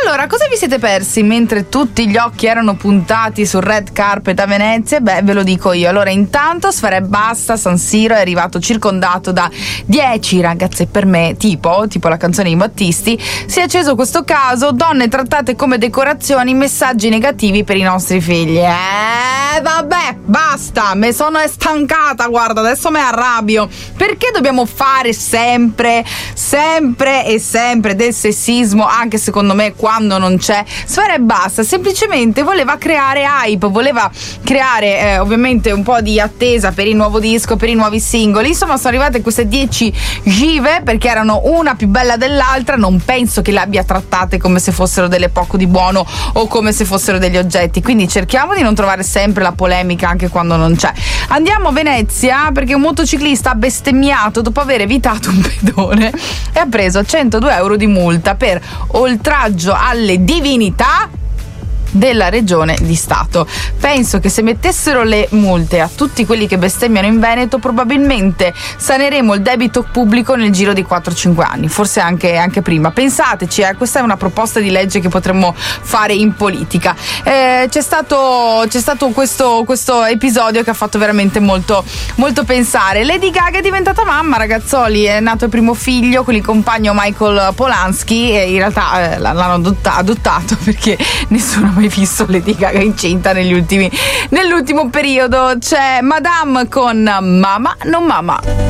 Allora, cosa vi siete persi mentre tutti gli occhi erano puntati sul red carpet a Venezia? Beh, ve lo dico io. Allora, intanto Sfera Ebbasta, San Siro è arrivato circondato da 10 ragazze per me, tipo la canzone di Battisti. Si è acceso questo caso: donne trattate come decorazioni, messaggi negativi per i nostri figli. Vabbè, basta, me sono stancata, guarda, adesso me arrabbio. Perché dobbiamo fare sempre del sessismo, anche secondo me quando non c'è? Sfera Ebbasta semplicemente voleva creare hype, voleva creare ovviamente un po' di attesa per il nuovo disco, per i nuovi singoli. Insomma, sono arrivate queste 10 give perché erano una più bella dell'altra. Non penso che le abbia trattate come se fossero delle poco di buono o come se fossero degli oggetti, quindi cerchiamo di non trovare sempre la polemica anche quando non c'è. Andiamo a Venezia perché un motociclista ha bestemmiato dopo aver evitato un pedone e ha preso 102 euro di multa per oltraggio alle divinità della regione di Stato. Penso che se mettessero le multe a tutti quelli che bestemmiano in Veneto, probabilmente saneremo il debito pubblico nel giro di 4-5 anni, forse anche prima. Pensateci, questa è una proposta di legge che potremmo fare in politica. C'è stato questo episodio che ha fatfatto veramente molto pensare. Lady Gaga è diventata mamma, ragazzoli, è nato il primo figlio con il compagno Michael Polanski e in realtà l'hanno adottato perché nessuno ha mai visto Lady Gaga incinta nell'ultimo periodo. C'è Madame con Mama non Mama.